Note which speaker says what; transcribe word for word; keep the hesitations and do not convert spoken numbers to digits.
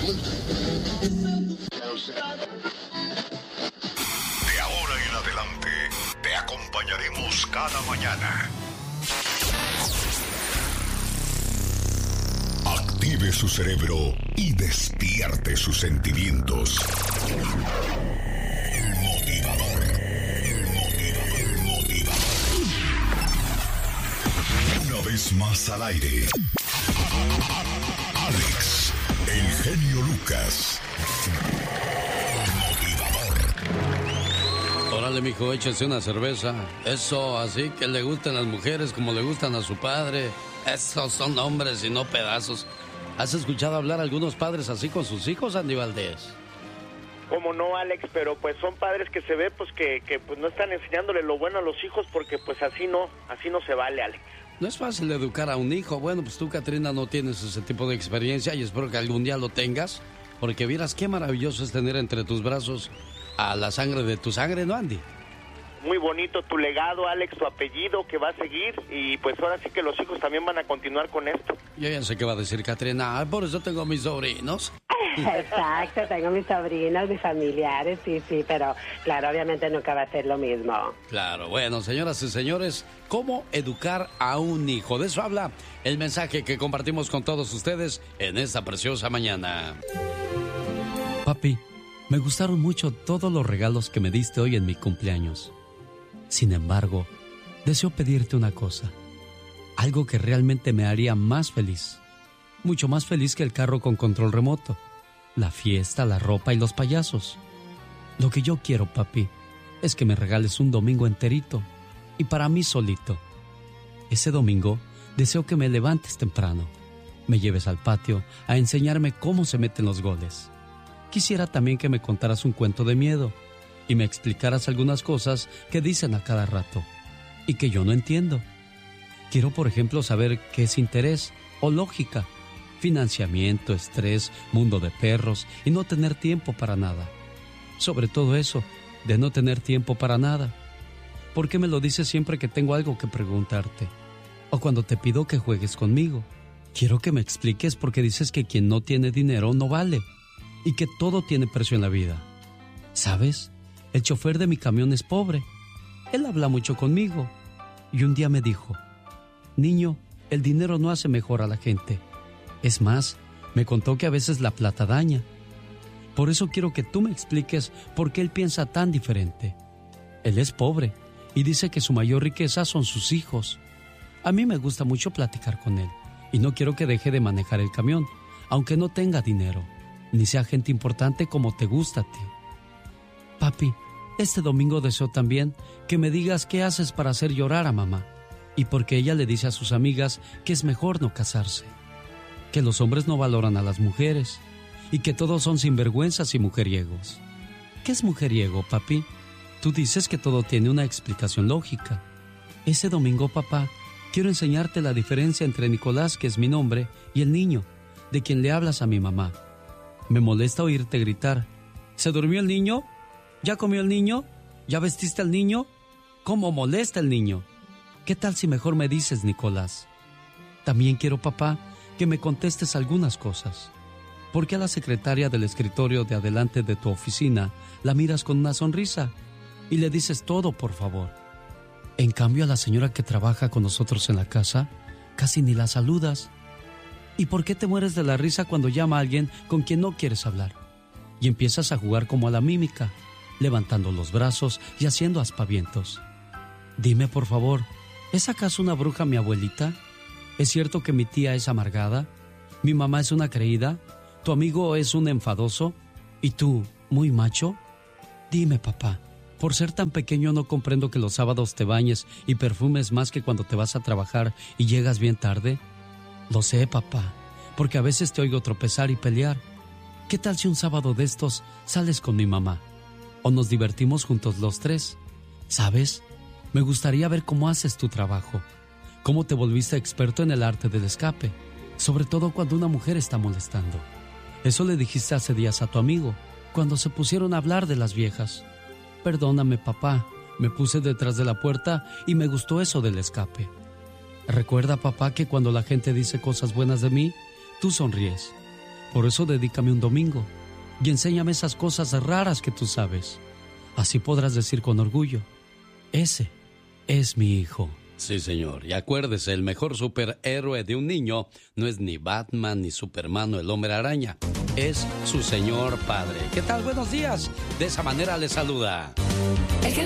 Speaker 1: De ahora en adelante, te acompañaremos cada mañana. Active su cerebro y despierte sus sentimientos. El motivador. El motivador. El motivador. Una vez más al aire. Alex, el genio Lucas.
Speaker 2: Órale, mijo, échese una cerveza. Eso, así que le gusten las mujeres como le gustan a su padre. Esos son hombres y no pedazos. ¿Has escuchado hablar a algunos padres así con sus hijos, Andy Valdés?
Speaker 3: Como no, Alex, pero pues son padres que se ve pues que, que pues no están enseñándole lo bueno a los hijos porque pues así no, así no se vale, Alex.
Speaker 2: No es fácil educar a un hijo. Bueno, pues tú, Catrina, no tienes ese tipo de experiencia y espero que algún día lo tengas, porque vieras qué maravilloso es tener entre tus brazos a la sangre de tu sangre, ¿no, Andy?
Speaker 3: Muy bonito tu legado, Alex, tu apellido que va a seguir y pues ahora sí que los hijos también van a continuar con esto.
Speaker 2: Yo ya sé qué va a decir Catrina. Ay, por eso tengo mis sobrinos.
Speaker 4: Exacto, tengo mis sobrinos, mis familiares, sí, sí, pero claro, obviamente nunca va a ser lo mismo.
Speaker 2: Claro, bueno, señoras y señores, ¿cómo educar a un hijo? De eso habla el mensaje que compartimos con todos ustedes en esta preciosa mañana. Papi, me gustaron mucho todos los regalos que me diste hoy en mi cumpleaños. Sin embargo, deseo pedirte una cosa, algo que realmente me haría más feliz, mucho más feliz que el carro con control remoto, la fiesta, la ropa y los payasos. Lo que yo quiero, papi, es que me regales un domingo enterito y para mí solito. Ese domingo deseo que me levantes temprano, me lleves al patio a enseñarme cómo se meten los goles. Quisiera también que me contaras un cuento de miedo y me explicaras algunas cosas que dicen a cada rato y que yo no entiendo. Quiero, por ejemplo, saber qué es interés o lógica, financiamiento, estrés, mundo de perros y no tener tiempo para nada. Sobre todo eso, de no tener tiempo para nada. ¿Por qué me lo dices siempre que tengo algo que preguntarte? O cuando te pido que juegues conmigo. Quiero que me expliques por qué dices que quien no tiene dinero no vale y que todo tiene precio en la vida. ¿Sabes? El chofer de mi camión es pobre. Él habla mucho conmigo. Y un día me dijo, niño, el dinero no hace mejor a la gente. Es más, me contó que a veces la plata daña. Por eso quiero que tú me expliques por qué él piensa tan diferente. Él es pobre y dice que su mayor riqueza son sus hijos. A mí me gusta mucho platicar con él y no quiero que deje de manejar el camión, aunque no tenga dinero, ni sea gente importante como te gusta a ti. Papi, este domingo deseo también que me digas qué haces para hacer llorar a mamá y porque ella le dice a sus amigas que es mejor no casarse, que los hombres no valoran a las mujeres y que todos son sinvergüenzas y mujeriegos. ¿Qué es mujeriego, papi? Tú dices que todo tiene una explicación lógica. Ese domingo, papá, quiero enseñarte la diferencia entre Nicolás, que es mi nombre, y el niño, de quien le hablas a mi mamá. Me molesta oírte gritar, ¿se durmió el niño? ¿Ya comió el niño? ¿Ya vestiste al niño? ¿Cómo molesta el niño? ¿Qué tal si mejor me dices, Nicolás? También quiero, papá, que me contestes algunas cosas. ¿Por qué a la secretaria del escritorio de adelante de tu oficina la miras con una sonrisa y le dices todo, por favor? En cambio, a la señora que trabaja con nosotros en la casa, casi ni la saludas. ¿Y por qué te mueres de la risa cuando llama a alguien con quien no quieres hablar? Y empiezas a jugar como a la mímica, levantando los brazos y haciendo aspavientos. Dime, por favor, ¿es acaso una bruja mi abuelita? ¿Es cierto que mi tía es amargada? ¿Mi mamá es una creída? ¿Tu amigo es un enfadoso? ¿Y tú, muy macho? Dime, papá, por ser tan pequeño no comprendo que los sábados te bañes y perfumes más que cuando te vas a trabajar y llegas bien tarde. Lo sé, papá, porque a veces te oigo tropezar y pelear. ¿Qué tal si un sábado de estos sales con mi mamá? O nos divertimos juntos los tres. ¿Sabes? Me gustaría ver cómo haces tu trabajo, cómo te volviste experto en el arte del escape, sobre todo cuando una mujer está molestando. Eso le dijiste hace días a tu amigo, cuando se pusieron a hablar de las viejas. Perdóname, papá, me puse detrás de la puerta y me gustó eso del escape. Recuerda, papá, que cuando la gente dice cosas buenas de mí, tú sonríes. Por eso dedícame un domingo y enséñame esas cosas raras que tú sabes. Así podrás decir con orgullo, ese es mi hijo. Sí, señor. Y acuérdese, el mejor superhéroe de un niño no es ni Batman, ni Superman o el Hombre Araña. Es su señor padre. ¿Qué tal? Buenos días. De esa manera le saluda